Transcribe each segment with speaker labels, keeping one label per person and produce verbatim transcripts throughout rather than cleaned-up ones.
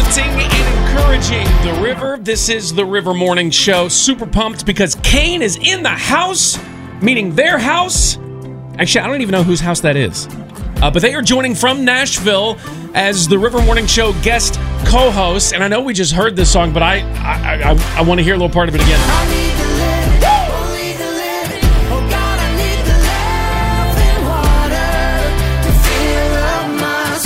Speaker 1: uplifting and encouraging the river. This is the River Morning Show. Super pumped because Kane is in the house, meaning their house. Actually, I don't even know whose house that is. Uh, but they are joining from Nashville as the River Morning Show guest co-host. And I know we just heard this song, but I I, I, I want to hear a little part of it again.
Speaker 2: I need the living, only the living. Oh God, I need the living water to fill up my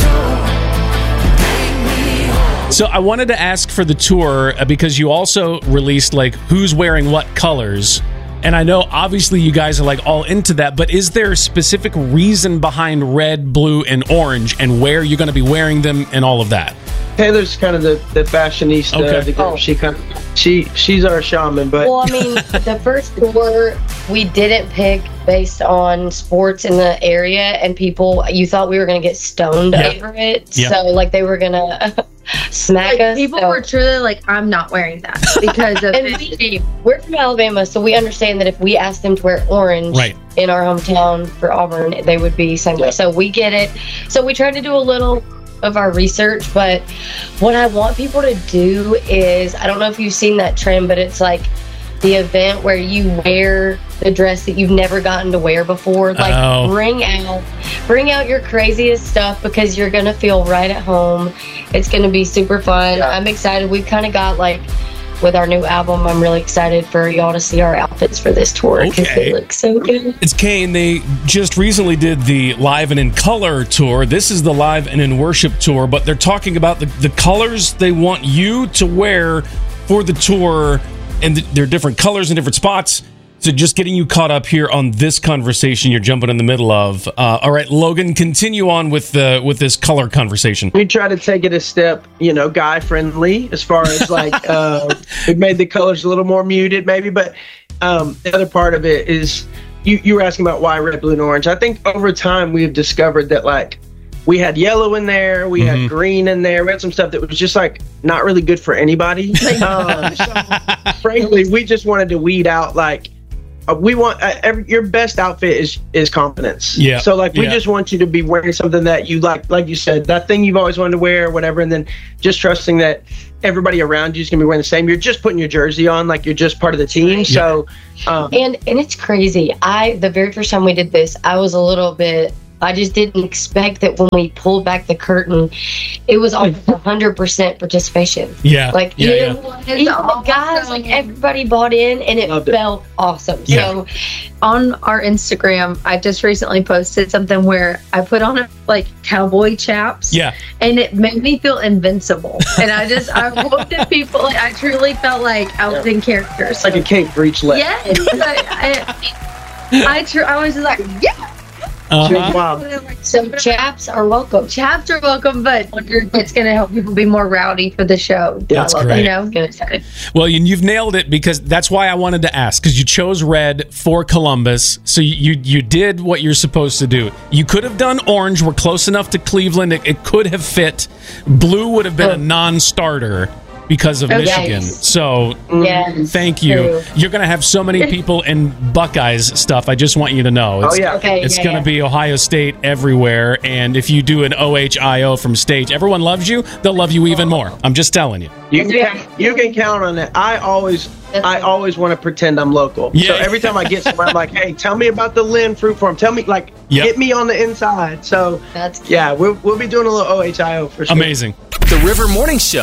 Speaker 2: soul. Make me whole.
Speaker 1: So I wanted to ask for the tour uh, because you also released like who's wearing what colors. And I know obviously you guys are like all into that, but is there a specific reason behind red, blue, and orange and where you're going to be wearing them and all of that?
Speaker 3: Taylor's kind of the, the fashionista.
Speaker 1: Okay.
Speaker 3: The girl.
Speaker 4: Oh.
Speaker 3: She kind of, she she's our shaman, but
Speaker 4: Well, I mean, the first tour we didn't pick based on sports in the area, and people, you thought we were going to get stoned
Speaker 1: Yeah.
Speaker 4: over it.
Speaker 1: Yeah.
Speaker 4: So, like, they were going to smack
Speaker 5: Like,
Speaker 4: us.
Speaker 5: people
Speaker 4: so.
Speaker 5: were truly like, I'm not wearing that because of
Speaker 4: And
Speaker 5: this
Speaker 4: we-
Speaker 5: team.
Speaker 4: We're from Alabama, so we understand that if we asked them to wear orange
Speaker 1: Right.
Speaker 4: in our hometown for Auburn, they would be same way. So we get it. So we try to do a little of our research, but what I want people to do is, I don't know if you've seen that trend, but it's like the event where you wear the dress that you've never gotten to wear before. Like
Speaker 1: Oh.
Speaker 4: bring out bring out your craziest stuff because you're gonna feel right at home. It's gonna be super fun.
Speaker 3: Yeah.
Speaker 4: I'm excited. We've kind of got like with our new album, I'm really excited for y'all to see our outfits for this tour because
Speaker 1: Okay.
Speaker 4: they look so good.
Speaker 1: It's Kane. They just recently did the Live and in Color tour. This is the Live and in Worship tour, but they're talking about the, the colors they want you to wear for the tour, and th- they're different colors in different spots. So just getting you caught up here on this conversation you're jumping in the middle of. Uh, all right, Logan, continue on with the with this color conversation.
Speaker 3: we try to take it a step, you know, guy friendly as far as like uh, we made the colors a little more muted, maybe. But um, the other part of it is you you were asking about why red, blue, and orange. I think over time we have discovered that like we had yellow in there, we
Speaker 1: Mhm.
Speaker 3: had green in there, we had some stuff that was just like not really good for anybody. um, so, frankly, we just wanted to weed out like. Uh, we want uh, every, your best outfit is is confidence.
Speaker 1: Yeah,
Speaker 3: So like we
Speaker 1: yeah.
Speaker 3: just want you to be wearing something that you like, like you said, that thing you've always wanted to wear, or whatever, and then just trusting that everybody around you is gonna be wearing the same. You're just putting your jersey on, like you're just part of the team. So, um,
Speaker 4: And and it's crazy. I the very first time we did this, I was a little bit. I just didn't expect that when we pulled back the curtain, it was almost one hundred percent participation.
Speaker 1: Yeah,
Speaker 4: Like
Speaker 1: yeah,
Speaker 4: even,
Speaker 1: yeah.
Speaker 4: even the guys, like everybody bought in, and it
Speaker 3: Loved it.
Speaker 4: felt awesome.
Speaker 1: Yeah.
Speaker 4: So
Speaker 5: On our Instagram, I just recently posted something where I put on like cowboy chaps.
Speaker 1: Yeah.
Speaker 5: And it made me feel invincible. And I just, I looked at people, like, I truly felt like I was in character.
Speaker 3: it's
Speaker 5: So,
Speaker 3: like a Kate Breachlet.
Speaker 5: yes. I, I, I, tr- I was just like, yeah.
Speaker 1: Uh-huh.
Speaker 3: Wow.
Speaker 4: so chaps are welcome.
Speaker 5: Chaps are welcome, but it's going to help people be more rowdy for the show.
Speaker 1: That's
Speaker 4: I love
Speaker 1: great.
Speaker 5: You know?
Speaker 4: Good.
Speaker 1: Well, you, you've nailed it because that's why I wanted to ask, because you chose red for Columbus. So you, you you did what you're supposed to do. You could have done orange. We're close enough to Cleveland. It, it could have fit. Blue would have been a non-starter because of
Speaker 5: Oh,
Speaker 1: Michigan.
Speaker 4: yes.
Speaker 1: So
Speaker 4: Yes,
Speaker 1: thank you.
Speaker 4: true.
Speaker 1: You're going to have so many people in Buckeyes stuff. I just want you to know. It's,
Speaker 3: Oh, yeah.
Speaker 4: Okay,
Speaker 1: It's
Speaker 4: yeah,
Speaker 1: going to
Speaker 4: yeah.
Speaker 1: be Ohio State everywhere. And if you do an O H I O from stage, everyone loves you. They'll love you even more. I'm just telling you.
Speaker 3: You can count, you can count on it. I always I always want to pretend I'm local.
Speaker 1: Yeah.
Speaker 3: So every time I get somewhere, I'm like, hey, tell me about the Lynn Fruit Farm. Tell me, like,
Speaker 1: Yep.
Speaker 3: hit me on the inside. So
Speaker 4: That's cute.
Speaker 3: yeah, we'll we'll be doing a little O H I O for sure.
Speaker 1: Amazing.
Speaker 6: The River Morning Show.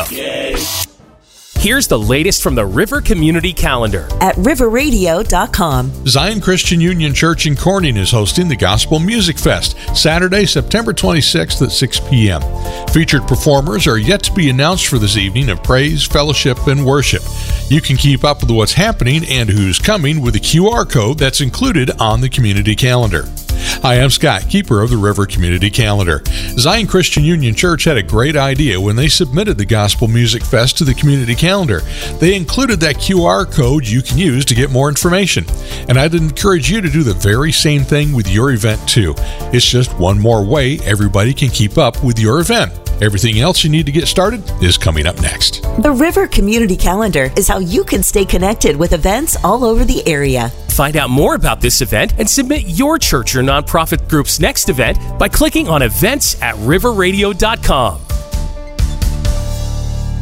Speaker 6: Here's the latest from the River Community Calendar.
Speaker 7: at river radio dot com.
Speaker 8: Zion Christian Union Church in Corning is hosting the Gospel Music Fest, Saturday, September twenty-sixth at six p.m. Featured performers are yet to be announced for this evening of praise, fellowship, and worship. You can keep up with what's happening and who's coming with a Q R code that's included on the community calendar. Hi, I'm Scott, keeper of the River Community Calendar. Zion Christian Union Church had a great idea when they submitted the Gospel Music Fest to the community calendar. They included that Q R code you can use to get more information. And I'd encourage you to do the very same thing with your event too. It's just one more way everybody can keep up with your event. Everything else you need to get started is coming up next.
Speaker 7: The River Community Calendar is how you can stay connected with events all over the area.
Speaker 6: Find out more about this event and submit your church or nonprofit group's next event by clicking on events at river radio dot com.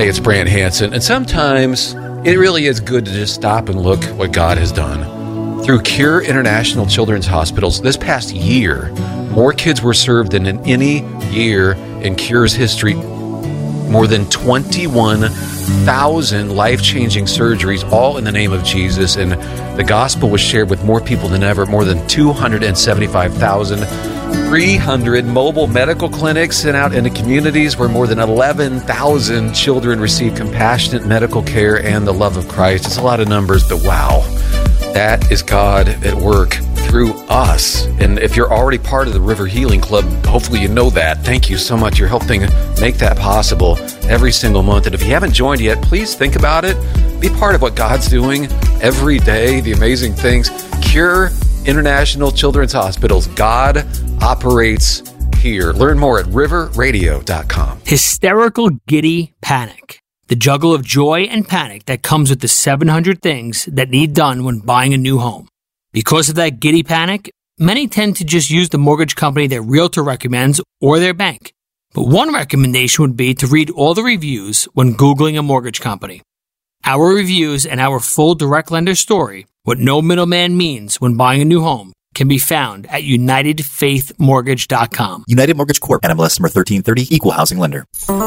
Speaker 9: Hey, it's Brant Hansen, and sometimes it really is good to just stop and look what God has done. Through Cure International Children's Hospitals, this past year, more kids were served than in any year in Cure's history. More than twenty-one thousand life-changing surgeries, all in the name of Jesus, and the gospel was shared with more people than ever. More than two hundred seventy-five thousand three hundred mobile medical clinics sent out into communities where more than eleven thousand children receive compassionate medical care and the love of Christ. It's a lot of numbers, but wow, that is God at work through us. And if you're already part of the River Healing Club, hopefully you know that. Thank you so much. You're helping make that possible every single month. And if you haven't joined yet, please think about it. Be part of what God's doing every day, the amazing things. Cure International Children's Hospitals. God operates here. Learn more at river radio dot com.
Speaker 10: Hysterical, giddy panic. The juggle of joy and panic that comes with the seven hundred things that need done when buying a new home. Because of that giddy panic, many tend to just use the mortgage company their realtor recommends or their bank. But one recommendation would be to read all the reviews when Googling a mortgage company. Our reviews and our full direct lender story, what no middleman means when buying a new home, can be found at united faith mortgage dot com.
Speaker 11: United Mortgage Corp. N M L S number thirteen thirty, Equal Housing Lender.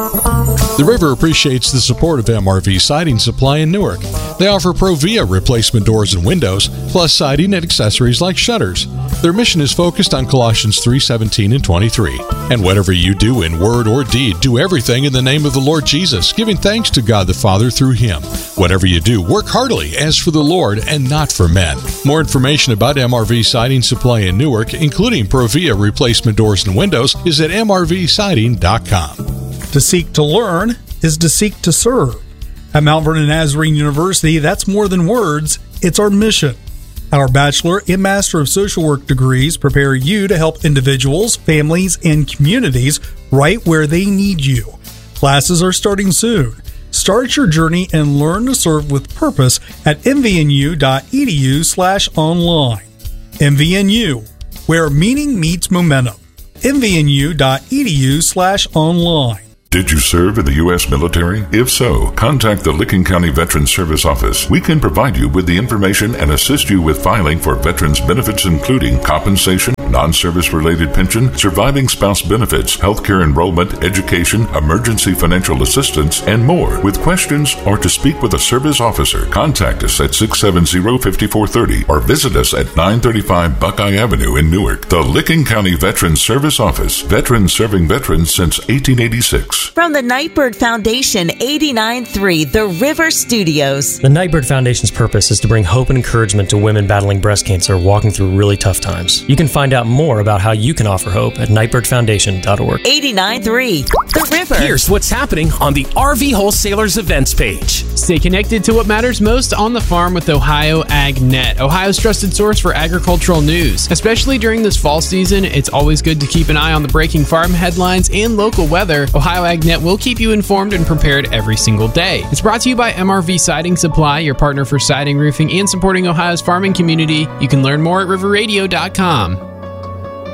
Speaker 8: The River appreciates the support of M R V Siding Supply in Newark. They offer Provia replacement doors and windows, plus siding and accessories like shutters. Their mission is focused on Colossians three seventeen and twenty-three. And whatever you do in word or deed, do everything in the name of the Lord Jesus, giving thanks to God the Father through Him. Whatever you do, work heartily as for the Lord and not for men. More information about M R V Siding Supply in Newark, including Provia replacement doors and windows, is at m r v siding dot com.
Speaker 12: To seek to learn is to seek to serve. At Mount Vernon Nazarene University, that's more than words, it's our mission. Our Bachelor and Master of Social Work degrees prepare you to help individuals, families, and communities right where they need you. Classes are starting soon. Start your journey and learn to serve with purpose at m v n u dot e d u slash online. M V N U, where meaning meets momentum. m v n u dot e d u slash online.
Speaker 13: Did you serve in the U S military? If so, contact the Licking County Veterans Service Office. We can provide you with the information and assist you with filing for veterans benefits, including compensation, non-service related pension, surviving spouse benefits, healthcare enrollment, education, emergency financial assistance, and more. With questions or to speak with a service officer, contact us at six seven zero, five four three zero or visit us at nine thirty-five Buckeye Avenue in Newark. The Licking County Veterans Service Office. Veterans serving veterans since eighteen eighty-six.
Speaker 7: From the Nightbird Foundation, eighty-nine point three The River Studios.
Speaker 14: The Nightbird Foundation's purpose is to bring hope and encouragement to women battling breast cancer walking through really tough times. You can find out more about how you can offer hope at nightbird foundation dot org.
Speaker 7: eighty-nine point three The River.
Speaker 6: Here's what's happening on the R V Wholesalers events page.
Speaker 15: Stay connected to what matters most on the farm with Ohio AgNet, Ohio's trusted source for agricultural news. Especially during this fall season, it's always good to keep an eye on the breaking farm headlines and local weather. Ohio AgNet will keep you informed and prepared every single day. It's brought to you by M R V Siding Supply, your partner for siding, roofing, and supporting Ohio's farming community. You can learn more at river radio dot com.